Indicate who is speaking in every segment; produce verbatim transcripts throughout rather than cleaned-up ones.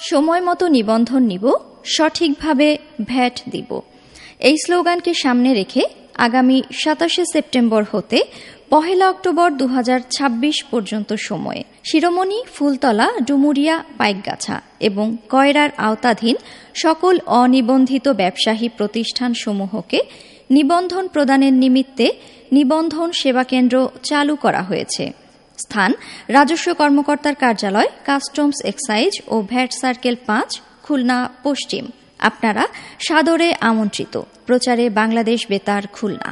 Speaker 1: সময় মতো নিবন্ধন নিব, সঠিকভাবে ভ্যাট দিব। এই স্লোগানকে সামনে রেখে আগামী সাতাশে সেপ্টেম্বর হতে পহেলা অক্টোবর দু হাজার ছাব্বিশ পর্যন্ত সময়ে শিরোমণি, ফুলতলা, ডুমুরিয়া, পাইকগাছা এবং কয়রার আওতাধীন সকল অনিবন্ধিত ব্যবসায়ী প্রতিষ্ঠানসমূহকে নিবন্ধন প্রদানের নিমিত্তে নিবন্ধন সেবা কেন্দ্র চালু করা হয়েছে। স্থান: রাজস্ব কর্মকর্তার কার্যালয়, কাস্টমস এক্সাইজ ও ভ্যাট সার্কেল পাঁচ, খুলনা পশ্চিম। আপনারা সাদরে আমন্ত্রিত। প্রচারে বাংলাদেশ বেতার, খুলনা।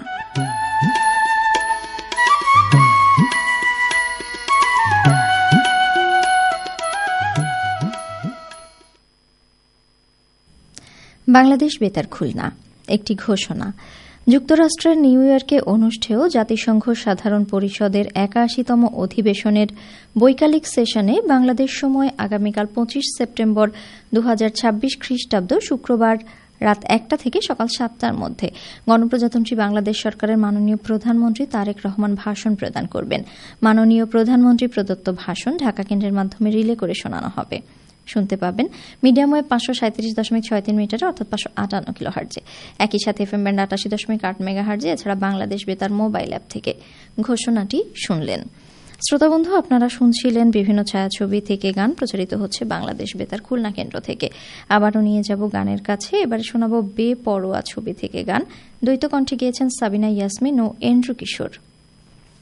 Speaker 1: বাংলাদেশ বেতার, খুলনা। একটি ঘোষণা। যুক্তরাষ্ট্রের নিউ ইয়র্কে অনুষ্ঠেয় জাতিসংঘ সাধারণ পরিষদের একাশিতম অধিবেশনের বৈকালিক সেশনে বাংলাদেশ সময় আগামীকাল পঁচিশ সেপ্টেম্বর দু হাজার ছাব্বিশ খ্রিস্টাব্দ শুক্রবার রাত একটা থেকে সকাল সাতটার মধ্যে গণপ্রজাতন্ত্রী বাংলাদেশ সরকারের মাননীয় প্রধানমন্ত্রী তারেক রহমান ভাষণ প্রদান করবেন। মাননীয় প্রধানমন্ত্রী প্রদত্ত ভাষণ ঢাকা কেন্দ্রের মাধ্যমে রিলে করে শোনানো হবে। শুনতে পাবেন মিডিয়াম ওয়েভ পাঁচশো সাঁত্রিশ দশমিক ছয় তিন মিটারে অর্থাৎ পাঁচশো আটান্ন কিলো হার্জে, একই সাথে এফএম ব্যান্ড আটাশি দশমিক আট মেগা হার্জে, এছাড়া বাংলাদেশ বেতার মোবাইল অ্যাপ থেকে। ঘোষণাটি শুনলেন। শ্রোতাবন্ধু, আপনারা শুনছিলেন বিভিন্ন ছায়াছবি থেকে গান প্রচারিত হচ্ছে বাংলাদেশ বেতার খুলনা কেন্দ্র থেকে। আবারও নিয়ে যাব গানের কাছে। এবারে শোনাব বেপরোয়া ছবি থেকে গান। দ্বৈত কণ্ঠে গিয়েছেন সাবিনা ইয়াসমিন ও এন্ড্রু কিশোর।